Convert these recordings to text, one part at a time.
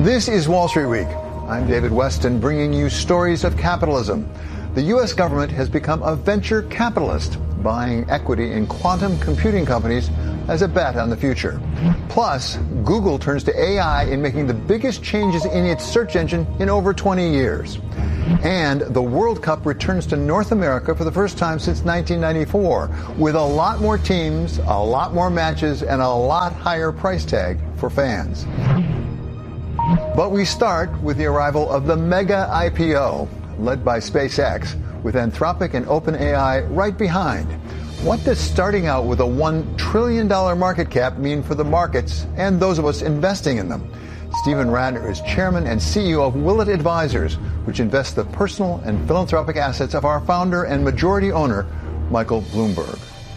This is Wall Street Week. I'm David Weston, bringing you stories of capitalism. The U.S. government has become a venture capitalist, buying equity in quantum computing companies as a bet on the future. Plus, Google turns to AI in making the biggest changes in its search engine in over 20 years. And the World Cup returns to North America for the first time since 1994, with a lot more teams, a lot more matches, and a lot higher price tag for fans. But we start with the arrival of the mega IPO, led by SpaceX, with Anthropic and OpenAI right behind. What does starting out with a $1 trillion market cap mean for the markets and those of us investing in them? Stephen Radner is chairman and CEO of Willett Advisors, which invests the personal and philanthropic assets of our founder and majority owner, Michael Bloomberg.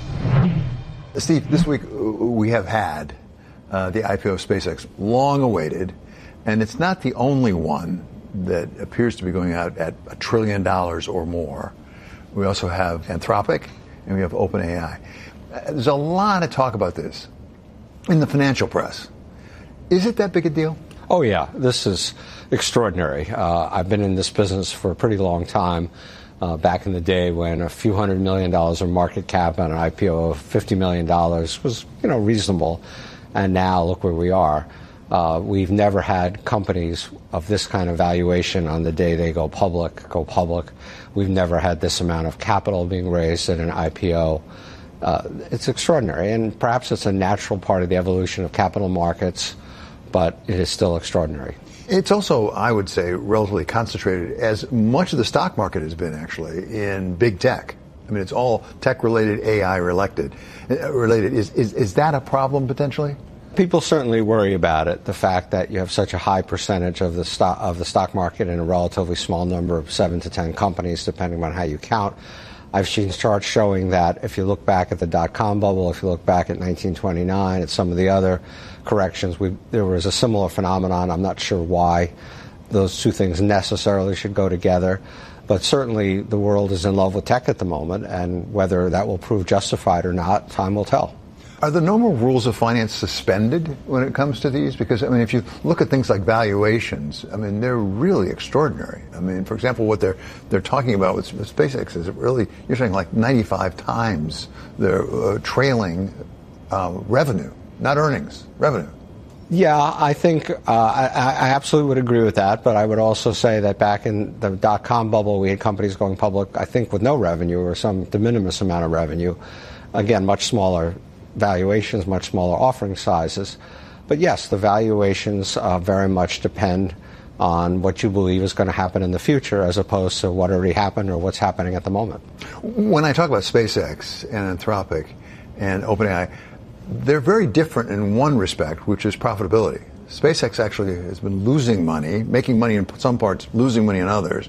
Steve, this week we have had the IPO of SpaceX, long awaited, and it's not the only one that appears to be going out at $1 trillion or more. We also have Anthropic and we have OpenAI. There's a lot of talk about this in the financial press. Is it that big a deal? Oh, yeah. This is extraordinary. I've been in this business for a pretty long time. Back in the day when a few $100 million of market cap on an IPO of $50 million was, reasonable. And now look where we are. We've never had companies of this kind of valuation on the day they go public. We've never had this amount of capital being raised at an IPO. It's extraordinary, and perhaps it's a natural part of the evolution of capital markets, but it is still extraordinary. It's also, I would say, relatively concentrated, as much of the stock market has been actually, in big tech. I mean, it's all tech-related, AI-related. Is that a problem potentially? People certainly worry about it, the fact that you have such a high percentage of the stock market in a relatively small number of 7 to 10 companies, depending on how you count. I've seen charts showing that if you look back at the dot-com bubble, if you look back at 1929, at some of the other corrections, there was a similar phenomenon. I'm not sure why those two things necessarily should go together. But certainly the world is in love with tech at the moment, and whether that will prove justified or not, time will tell. Are the normal rules of finance suspended when it comes to these? Because, if you look at things like valuations, they're really extraordinary. For example, what they're talking about with SpaceX is really, you're saying like 95 times their trailing revenue, not earnings, revenue. Yeah, I think I absolutely would agree with that, but I would also say that back in the dot-com bubble, we had companies going public, I think, with no revenue or some de minimis amount of revenue. Again, much smaller valuations, much smaller offering sizes. But yes, the valuations very much depend on what you believe is going to happen in the future as opposed to what already happened or what's happening at the moment. When I talk about SpaceX and Anthropic and OpenAI, they're very different in one respect, which is profitability. SpaceX actually has been losing money, making money in some parts, losing money in others.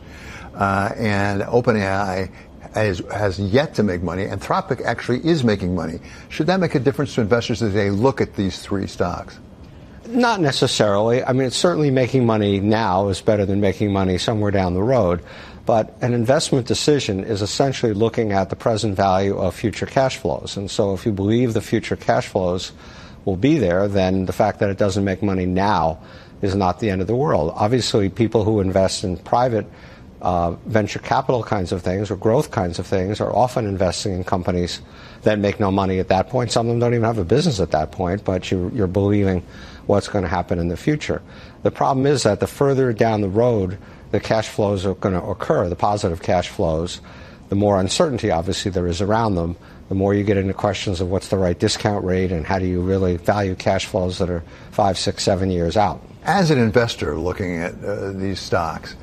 And OpenAI has yet to make money. Anthropic actually is making money. Should that make a difference to investors as they look at these three stocks? Not necessarily. It's certainly making money now is better than making money somewhere down the road. But an investment decision is essentially looking at the present value of future cash flows. And so if you believe the future cash flows will be there, then the fact that it doesn't make money now is not the end of the world. Obviously, people who invest in private venture capital kinds of things or growth kinds of things are often investing in companies that make no money at that point. Some of them don't even have a business at that point, but you're believing what's going to happen in the future. The problem is that the further down the road the cash flows are going to occur, the positive cash flows, the more uncertainty obviously there is around them, the more you get into questions of what's the right discount rate and how do you really value cash flows that are 5, 6, 7 years out. As an investor looking at these stocks,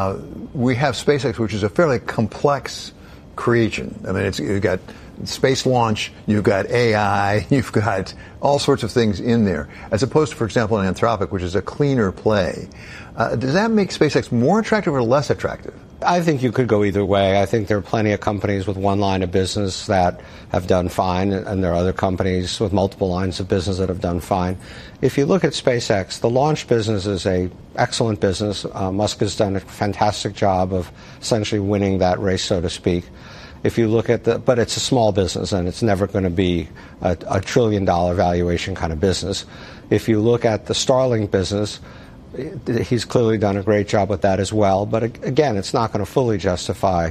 we have SpaceX, which is a fairly complex creation. You've got space launch, you've got AI, you've got all sorts of things in there, as opposed to, for example, an Anthropic, which is a cleaner play. Does that make SpaceX more attractive or less attractive? I think you could go either way. I think there are plenty of companies with one line of business that have done fine, and there are other companies with multiple lines of business that have done fine. If you look at SpaceX, the launch business is an excellent business. Musk has done a fantastic job of essentially winning that race, so to speak. If you look at but it's a small business, and it's never going to be a $1 trillion valuation kind of business. If you look at the Starlink business, He's clearly done a great job with that as well. But again, it's not going to fully justify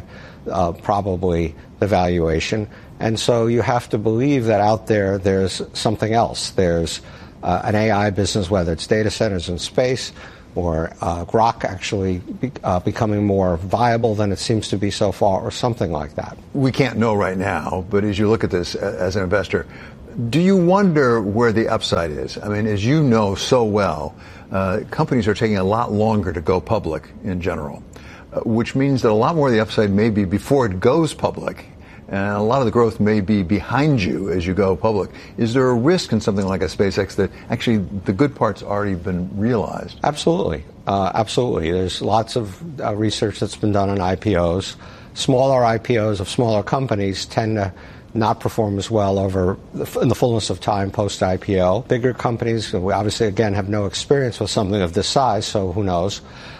probably the valuation. And so you have to believe that out there's something else. There's an AI business, whether it's data centers in space or Grok actually becoming more viable than it seems to be so far, or something like that. We can't know right now, but as you look at this as an investor, do you wonder where the upside is? I mean, as you know so well, companies are taking a lot longer to go public in general, which means that a lot more of the upside may be before it goes public. And a lot of the growth may be behind you as you go public. Is there a risk in something like a SpaceX that actually the good part's already been realized? Absolutely. Absolutely. There's lots of research that's been done on IPOs. Smaller IPOs of smaller companies tend to not perform as well in the fullness of time post-IPO. Bigger companies, we obviously, again, have no experience with something of this size, so who knows.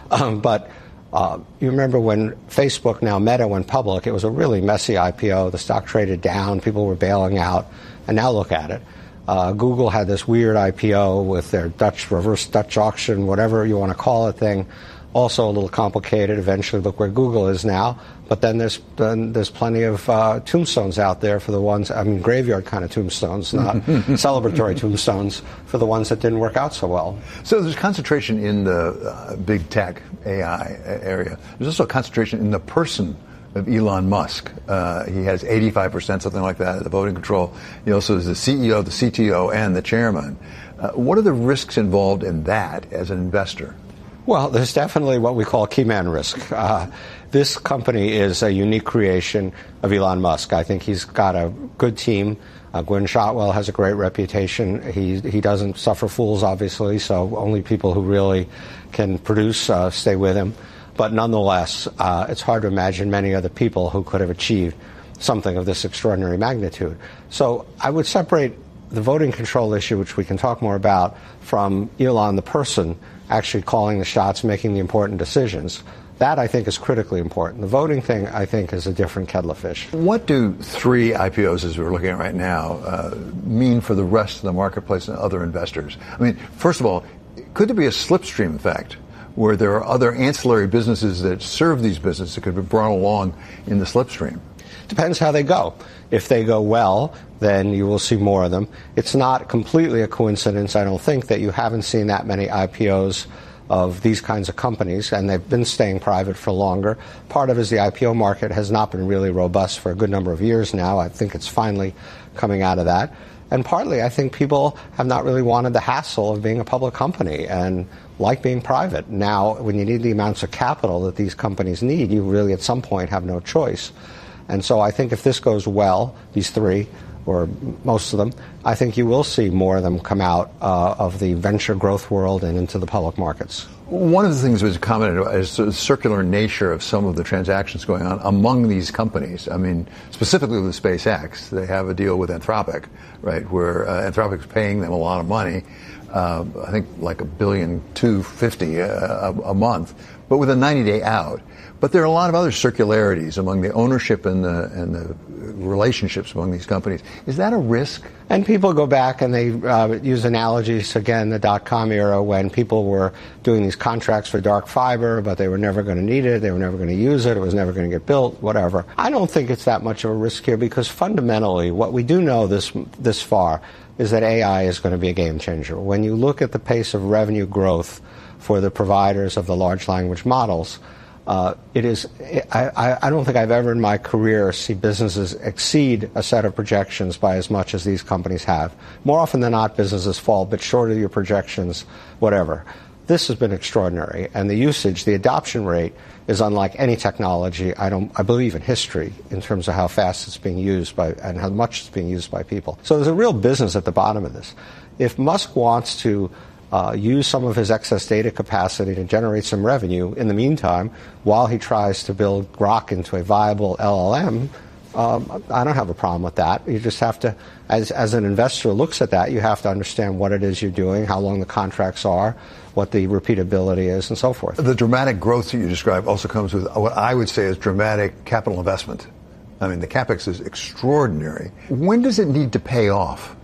But you remember when Facebook, now Meta, went public, it was a really messy IPO. The stock traded down, people were bailing out, and now look at it. Google had this weird IPO with their reverse Dutch auction, whatever you want to call it thing. Also a little complicated. Eventually, look where Google is now. But then there's plenty of tombstones out there for the ones, graveyard kind of tombstones, not celebratory tombstones for the ones that didn't work out so well. So there's concentration in the big tech AI area. There's also a concentration in the person of Elon Musk. He has 85%, something like that, of the voting control. He also is the CEO, the CTO, and the chairman. What are the risks involved in that as an investor? Well, there's definitely what we call key man risk. This company is a unique creation of Elon Musk. I think he's got a good team. Gwynne Shotwell has a great reputation. He doesn't suffer fools, obviously, so only people who really can produce stay with him. But nonetheless, it's hard to imagine many other people who could have achieved something of this extraordinary magnitude. So I would separate the voting control issue, which we can talk more about, from Elon the person actually calling the shots, making the important decisions. That, I think, is critically important. The voting thing, I think, is a different kettle of fish. What do 3 IPOs, as we're looking at right now, mean for the rest of the marketplace and other investors? I mean, first of all, could there be a slipstream effect where there are other ancillary businesses that serve these businesses that could be brought along in the slipstream? Depends how they go. If they go well, then you will see more of them. It's not completely a coincidence, I don't think, that you haven't seen that many IPOs of these kinds of companies, and they've been staying private for longer. Part of it is the IPO market has not been really robust for a good number of years now. I think it's finally coming out of that. And partly, I think people have not really wanted the hassle of being a public company and like being private. Now, when you need the amounts of capital that these companies need, you really at some point have no choice. And so I think if this goes well, these 3, or most of them, I think you will see more of them come out of the venture growth world and into the public markets. One of the things that was commented is the circular nature of some of the transactions going on among these companies. I mean, specifically with SpaceX, they have a deal with Anthropic, right, where Anthropic's paying them a lot of money, I think like $1.25 billion a month, but with a 90-day out. But there are a lot of other circularities among the ownership and the relationships among these companies. Is that a risk? And people go back and they use analogies, again, the dot-com era when people were doing these contracts for dark fiber, but they were never going to need it, they were never going to use it, it was never going to get built, whatever. I don't think it's that much of a risk here because fundamentally what we do know this far is that AI is going to be a game changer. When you look at the pace of revenue growth for the providers of the large language models, I don't think I've ever in my career seen businesses exceed a set of projections by as much as these companies have. More often than not, businesses fall a bit short of your projections, whatever. This has been extraordinary, and the usage, the adoption rate is unlike any technology, I believe, in history in terms of how fast it's being used by and how much it's being used by people. So there's a real business at the bottom of this. If Musk wants to use some of his excess data capacity to generate some revenue in the meantime, while he tries to build Grok into a viable LLM, I don't have a problem with that. You just have to, as an investor looks at that, you have to understand what it is you're doing, how long the contracts are, what the repeatability is, and so forth. The dramatic growth that you describe also comes with what I would say is dramatic capital investment. I mean, the capex is extraordinary. When does it need to pay off?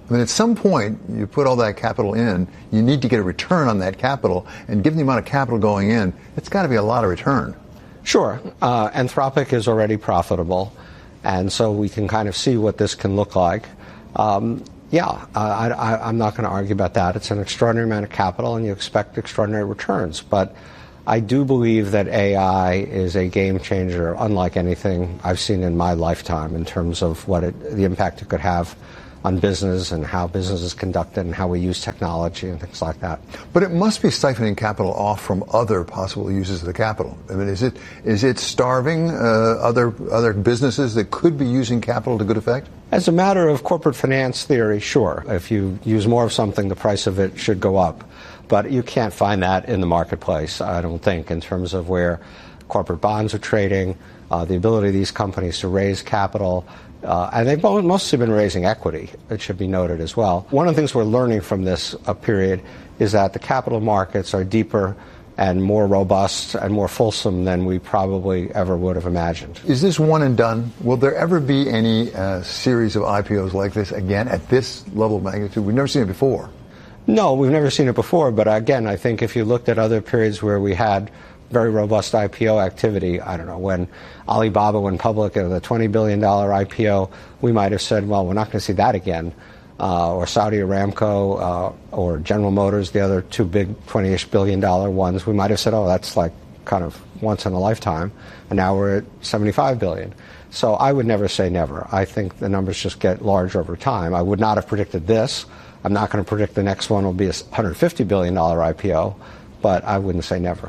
I mean, at some point, you put all that capital in, you need to get a return on that capital, and given the amount of capital going in, it's got to be a lot of return. Sure. Anthropic is already profitable, and so we can kind of see what this can look like. I'm not going to argue about that. It's an extraordinary amount of capital, and you expect extraordinary returns. But I do believe that AI is a game changer, unlike anything I've seen in my lifetime in terms of the impact it could have on business and how business is conducted and how we use technology and things like that. But it must be siphoning capital off from other possible uses of the capital. I mean, is it starving other businesses that could be using capital to good effect? As a matter of corporate finance theory, sure. If you use more of something, the price of it should go up. But you can't find that in the marketplace, I don't think, in terms of where corporate bonds are trading, the ability of these companies to raise capital. And they've mostly been raising equity, it should be noted as well. One of the things we're learning from this period is that the capital markets are deeper and more robust and more fulsome than we probably ever would have imagined. Is this one and done? Will there ever be any series of IPOs like this again at this level of magnitude? We've never seen it before. No, we've never seen it before. But again, I think if you looked at other periods where we had very robust IPO activity, I don't know, when Alibaba went public at the $20 billion IPO, we might have said, well, we're not going to see that again. Or Saudi Aramco or General Motors, the other two big $20-ish billion ones, we might have said, oh, that's like kind of once in a lifetime. And now we're at $75 billion. So I would never say never. I think the numbers just get larger over time. I would not have predicted this. I'm not going to predict the next one will be a $150 billion IPO, but I wouldn't say never.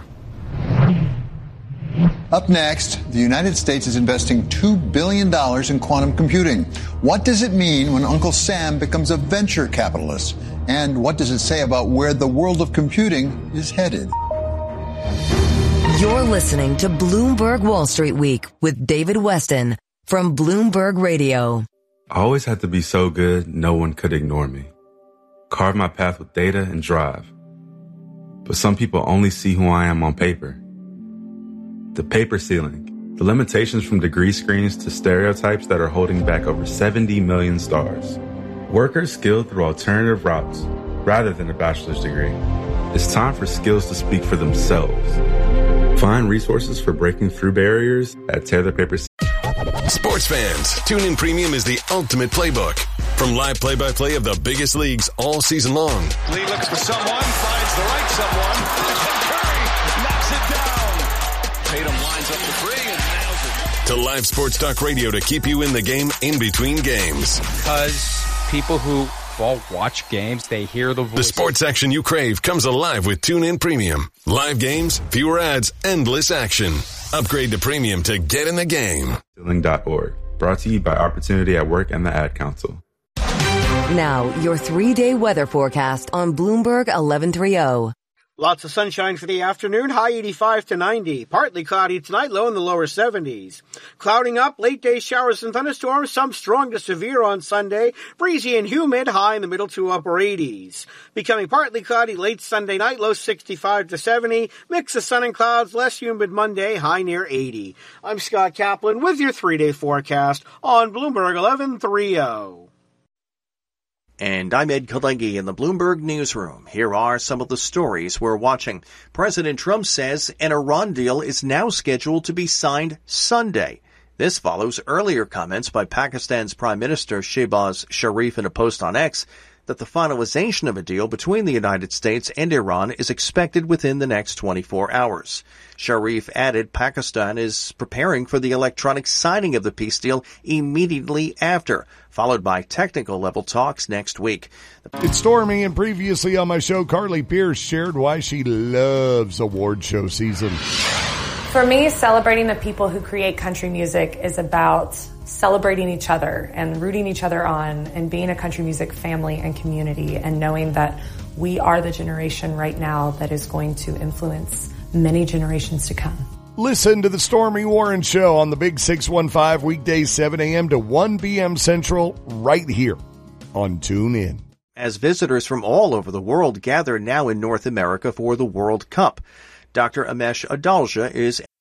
Up next, the United States is investing $2 billion in quantum computing. What does it mean when Uncle Sam becomes a venture capitalist? And what does it say about where the world of computing is headed? You're listening to Bloomberg Wall Street Week with David Westin from Bloomberg Radio. I always had to be so good, no one could ignore me. Carve my path with data and drive. But some people only see who I am on paper. The paper ceiling, the limitations from degree screens to stereotypes that are holding back over 70 million stars. Workers skilled through alternative routes rather than a bachelor's degree. It's time for skills to speak for themselves. Find resources for breaking through barriers at Tear the Paper. Sports fans, TuneIn Premium is the ultimate playbook. From live play-by-play of the biggest leagues all season long. Lee looks for someone, finds the right someone, and Curry knocks it down. Tatum lines up the three and nails it. To live sports talk radio to keep you in the game in between games. Because people who watch games, they hear the voice. The sports action you crave comes alive with TuneIn Premium. Live games, fewer ads, endless action. Upgrade to Premium to get in the game. Ceiling.org. Brought to you by Opportunity at Work and the Ad Council. Now, your 3-day weather forecast on Bloomberg 1130. Lots of sunshine for the afternoon, high 85 to 90. Partly cloudy tonight, low in the lower 70s. Clouding up, late day showers and thunderstorms, some strong to severe on Sunday. Breezy and humid, high in the middle to upper 80s. Becoming partly cloudy late Sunday night, low 65 to 70. Mix of sun and clouds, less humid Monday, high near 80. I'm Scott Kaplan with your 3-day forecast on Bloomberg 1130. And I'm Ed Kalengi in the Bloomberg Newsroom. Here are some of the stories we're watching. President Trump says an Iran deal is now scheduled to be signed Sunday. This follows earlier comments by Pakistan's Prime Minister Shehbaz Sharif in a post on X that the finalization of a deal between the United States and Iran is expected within the next 24 hours. Sharif added Pakistan is preparing for the electronic signing of the peace deal immediately after, followed by technical-level talks next week. It's Stormy, and previously on my show, Carly Pierce shared why she loves award show season. For me, celebrating the people who create country music is about celebrating each other and rooting each other on and being a country music family and community and knowing that we are the generation right now that is going to influence many generations to come. Listen to the Stormy Warren Show on the Big 615 weekdays 7 a.m. to 1 p.m. Central right here on TuneIn. As visitors from all over the world gather now in North America for the World Cup, Dr. Amesh Adalja is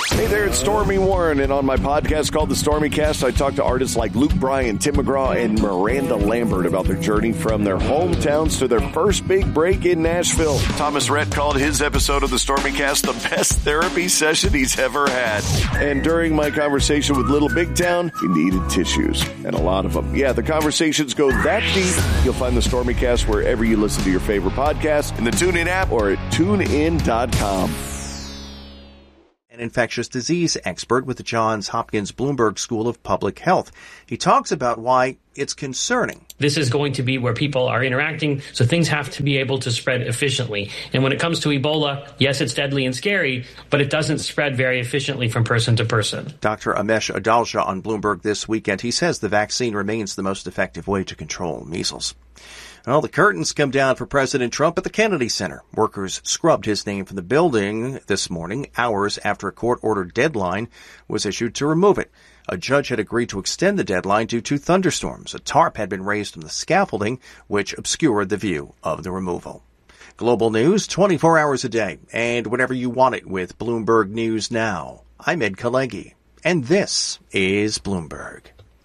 Hey there, it's Stormy Warren, and on my podcast called The Stormy Cast, I talk to artists like Luke Bryan, Tim McGraw, and Miranda Lambert about their journey from their hometowns to their first big break in Nashville. Thomas Rhett called his episode of The Stormy Cast the best therapy session he's ever had. And during my conversation with Little Big Town, he needed tissues, and a lot of them. Yeah, the conversations go that deep. You'll find The Stormy Cast wherever you listen to your favorite podcast, in the TuneIn app, or at tunein.com. An infectious disease expert with the Johns Hopkins Bloomberg School of Public Health. He talks about why it's concerning. This is going to be where people are interacting, so things have to be able to spread efficiently. And when it comes to Ebola, yes, it's deadly and scary, but it doesn't spread very efficiently from person to person. Dr. Amesh Adalja on Bloomberg this weekend, he says the vaccine remains the most effective way to control measles. Well, the curtains come down for President Trump at the Kennedy Center. Workers scrubbed his name from the building this morning, hours after a court-ordered deadline was issued to remove it. A judge had agreed to extend the deadline due to thunderstorms. A tarp had been raised on the scaffolding, which obscured the view of the removal. Global news 24 hours a day, and whenever you want it with Bloomberg News Now. I'm Ed Kalegi, and this is Bloomberg.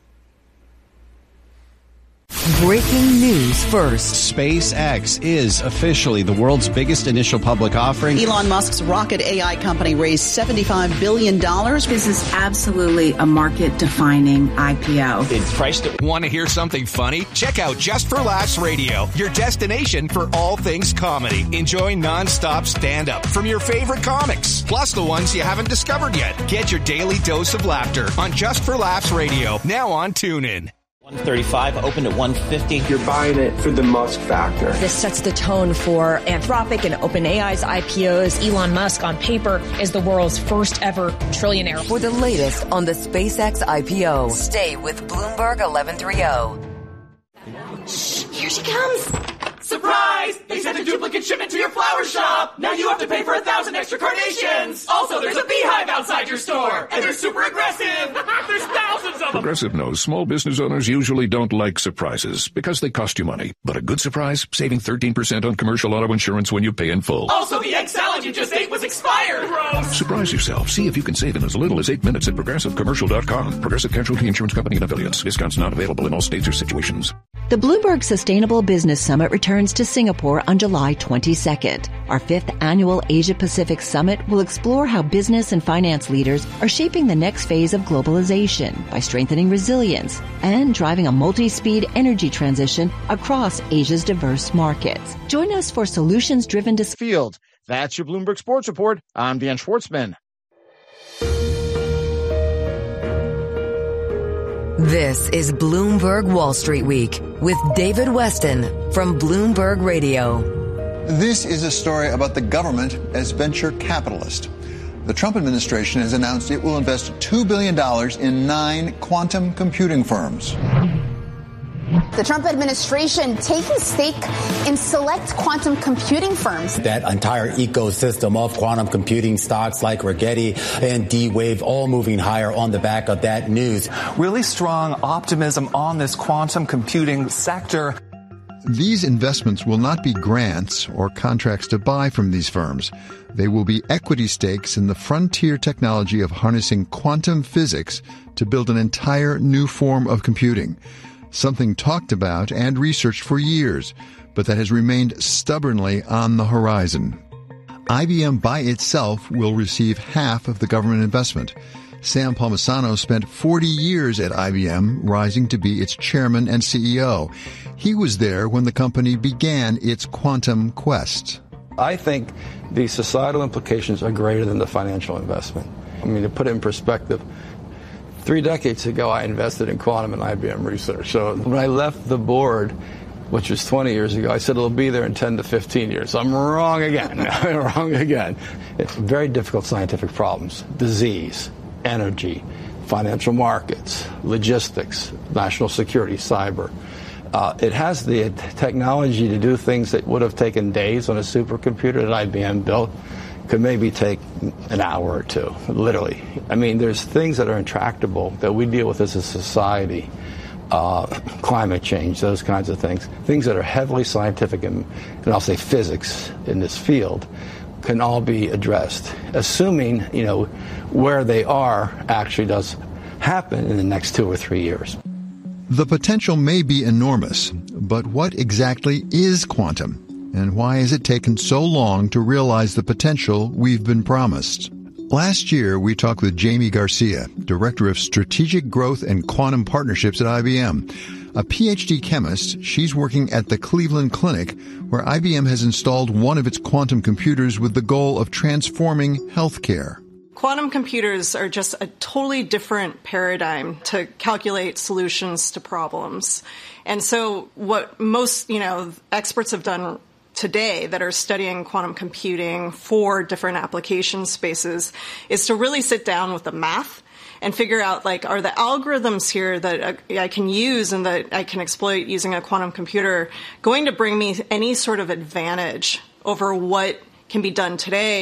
Breaking news first. SpaceX is officially the world's biggest initial public offering. Elon Musk's rocket AI company raised $75 billion. This is absolutely a market-defining IPO. It's priced at... Want to hear something funny? Check out Just for Laughs Radio, your destination for all things comedy. Enjoy non-stop stand-up from your favorite comics, plus the ones you haven't discovered yet. Get your daily dose of laughter on Just for Laughs Radio, now on TuneIn. 135, open to 150. You're buying it for the Musk factor. This sets the tone for Anthropic and OpenAI's IPOs. Elon Musk, on paper, is the world's first ever trillionaire. For the latest on the SpaceX IPO, stay with Bloomberg 1130. Shh, here she comes. Surprise! They sent a duplicate shipment to your flower shop. Now you have to pay for 1,000 extra carnations. Also, there's a beehive outside your store. And they're super aggressive. There's thousands of them. Progressive knows small business owners usually don't like surprises because they cost you money. But a good surprise, saving 13% on commercial auto insurance when you pay in full. Also, the egg salad you just ate was expired. Gross. Surprise yourself. See if you can save in as little as 8 minutes at ProgressiveCommercial.com. Progressive Casualty Insurance Company and Affiliates. Discounts not available in all states or situations. The Bloomberg Sustainable Business Summit returns to Singapore on July 22nd. Our 5th annual Asia-Pacific Summit will explore how business and finance leaders are shaping the next phase of globalization by strengthening resilience and driving a multi-speed energy transition across Asia's diverse markets. Join us for solutions-driven field. That's your Bloomberg Sports Report. I'm Dan Schwartzman. This is Bloomberg Wall Street Week with David Weston from Bloomberg Radio. This is a story about the government as venture capitalist. The Trump administration has announced it will invest $2 billion in 9 quantum computing firms. The Trump administration taking stake in select quantum computing firms. That entire ecosystem of quantum computing stocks like Rigetti and D-Wave all moving higher on the back of that news. Really strong optimism on this quantum computing sector. These investments will not be grants or contracts to buy from these firms. They will be equity stakes in the frontier technology of harnessing quantum physics to build an entire new form of computing. Something talked about and researched for years, but that has remained stubbornly on the horizon. IBM by itself will receive half of the government investment. Sam Palmisano spent 40 years at IBM, rising to be its chairman and CEO. He was there when the company began its quantum quest. I think the societal implications are greater than the financial investment. I mean, to put it in perspective, 3 decades ago, I invested in quantum and IBM research. So when I left the board, which was 20 years ago, I said it'll be there in 10 to 15 years. I'm wrong again. I'm wrong again. It's very difficult scientific problems. Disease, energy, financial markets, logistics, national security, cyber. It has the technology to do things that would have taken days on a supercomputer that IBM built. Could maybe take an hour or two, literally. I mean, there's things that are intractable that we deal with as a society, climate change, those kinds of things that are heavily scientific and I'll say physics in this field can all be addressed, assuming, where they are actually does happen in the next 2 or 3 years. The potential may be enormous, but what exactly is quantum? And why has it taken so long to realize the potential we've been promised? Last year, we talked with Jamie Garcia, Director of Strategic Growth and Quantum Partnerships at IBM. A PhD chemist, she's working at the Cleveland Clinic, where IBM has installed one of its quantum computers with the goal of transforming healthcare. Quantum computers are just a totally different paradigm to calculate solutions to problems. And so what most, experts have done today that are studying quantum computing for different application spaces is to really sit down with the math and figure out, are the algorithms here that I can use and that I can exploit using a quantum computer going to bring me any sort of advantage over what can be done today